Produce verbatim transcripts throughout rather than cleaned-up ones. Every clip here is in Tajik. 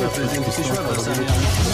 президенти кишвар дар саҳия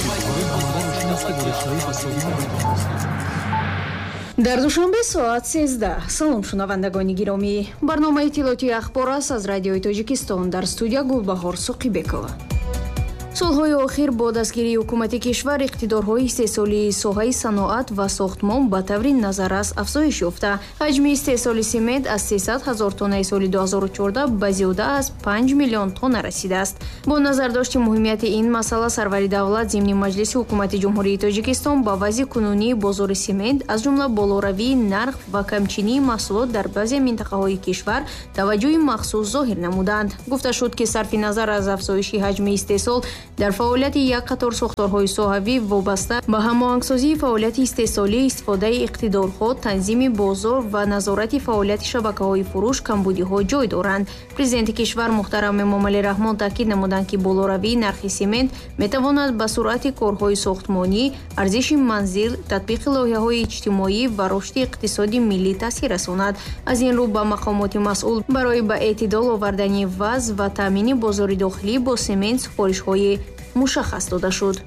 дар душанбе соат сездаҳ. Салом шунавандагони гиромӣ. барномаи иттилоотии ахбор аст аз радиои Тоҷикистон. Дар студия Гулбаҳор Суқибекова. солҳои охир бо дастгирии ҳукумати кишвар иқтидорҳои истеҳсолии соҳаи саноат ва сохтмон ба таври назаррас афзоиш ёфта. ҳаҷми истеҳсоли семент аз сесад ҳазор тоннаи соли ду ҳазору чордаҳ ба зиёда аз панҷ миллион тонна расидааст. бо назардошти муҳимияти ин масъала сарвари давлат зимни маҷлиси ҳукумати ҷумҳурии Тоҷикистон ба вазъи кунунии бозори семент аз ҷумла болоравии нарх ва камчинии маҳсулот дар баъзе минтақаҳои кишвар таваҷҷӯҳи махсус зоҳир намуданд. гуфта шуд ки сарфи назар аз афзоиши ҳаҷми истеҳсол дар фаъолияти як қатор сохторҳои соҳавӣ вобаста ба ҳамоҳангсозии фаъолияти истеҳсолӣ, истифодаи иқтидорҳо, танзими бозор ва назорати фаъолияти шабакаҳои фурӯш камбудиҳо ҷой доранд. Президенти кишвар муҳтарам Эмомалӣ Раҳмон таъкид намуданд ки болоравии нархи семент метавонад ба суръати корҳои сохтмонӣ, арзиши манзил, татбиқи лоиҳаҳои иҷтимоӣ ва рушди иқтисоди миллӣ таъсир расонад. аз ин рӯ ба мақомоти масъул барои ба эътидол овардани вазъ ва таъмини бозори дохилӣ бо семент супоришҳои мушаххас дода шуд.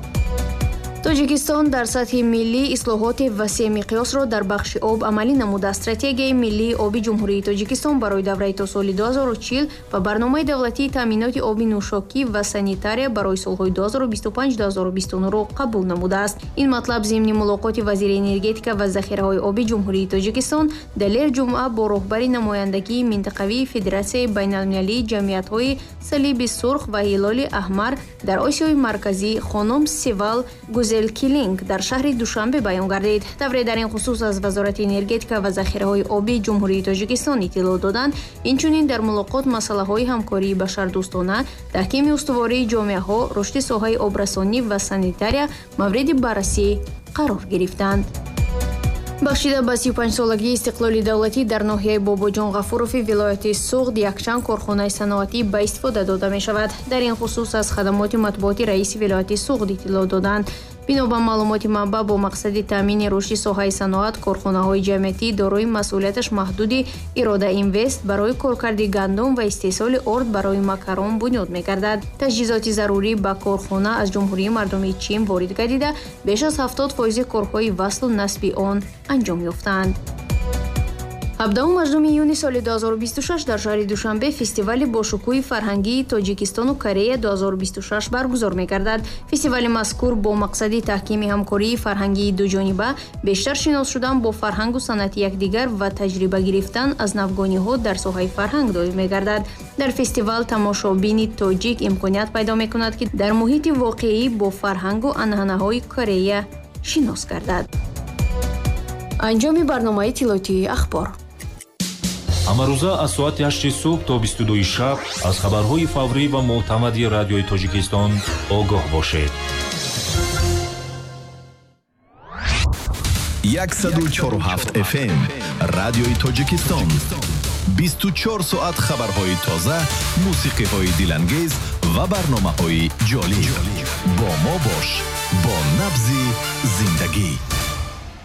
Тоҷикистон дар сатҳи миллӣ ислоҳоти васеъмиқёсро дар бахши об амалӣ намуда. Стратегияи миллии оби ҷумҳурии Тоҷикистон барои давраи то соли ду ҳазору чил ва барномаи давлатии таъминоти оби нӯшокӣ ва санитария барои солҳои ду ҳазору бисту панҷ - ду ҳазору бисту нӯ-ро қабул намудааст. ин матлаб зимни мулоқоти вазири энергетика ва захираҳои оби ҷумҳурии Тоҷикистон далер ҷумъа бо роҳбари намояндагии минтақавии Федератсияи байналмилалии ҷамъиятҳои салиби сурх ва ҳилоли аҳмар дар Осиёи марказӣ хонум Севал Гузелкилинг дар шаҳри Душанбе баён гардид. тавре дар ин хусус аз вазорати энергетика ва захираҳои оби ҷумҳурии Тоҷикистон иттилоъ доданд. инчунин дар мулоқот масъалаҳои ҳамкории башардӯстона, таҳкими устувории ҷомеаҳо, рушди соҳаи обрасонӣ ва санитария мавриди баррасӣ қарор гирифтанд. бахшида ба си ю панҷсолагии истиқлоли давлатӣ дар ноҳияи Бобоҷон Ғафурови вилояти Суғд якчанд корхонаи саноатӣ ба истифода дода мешавад. дар ин хусус аз хадамоти матбуоти раиси вилояти Суғд иттилоъ доданд. бино ба маълумоти манбаъ бо мақсади таъмини рушди соҳаи саноат, корхонаҳои ҷамъиятӣ дорои масъулияташ маҳдуди Ирода Инвест барои коркарди гандум ва истеҳсоли орд барои макарон бунёд мегардад. таҷҳизоти зарурӣ ба корхона аз ҷумҳурии мардумии Чин ворид гардида, беш аз ҳафтод фоизи корҳои васлу насби он анҷом ёфтаанд. ҳабдаҳум мажлуми июни соли ду ҳазору бисту шаш дар шаҳри Душанбе фестивали бошукӯҳи фарҳангии Тоҷикистону Корея ду ҳазору бисту шаш баргузор мегардад. Фестивали мазкур бо мақсади таҳкими ҳамкории фарҳангии дуҷониба, бештар шинос шудан бо фарҳангу санъати якдигар ва таҷриба гирифтан аз навгониҳо дар соҳаи фарҳанг доир мегардад. дар фестивал тамошобини тоҷик имконият пайдо мекунад ки дар муҳити воқеӣ бо фарҳангу анъанаҳои Корея шинос гардад. анҷоми барномаи иттилоотии ахбор. ҳамарӯза аз соати ҳашти субҳ то бисту дуи шаб аз хабарҳои фаврӣ ва мӯътамади радиои Тоҷикистон огоҳ бошед. яксаду чору ҳафт эф эм радиои Тоҷикистон. бисту чор соат хабарҳои тоза, мусиқиҳои дилангез ва барномаҳои ҷолиб. бо мо бош, бо набзи зиндагӣ.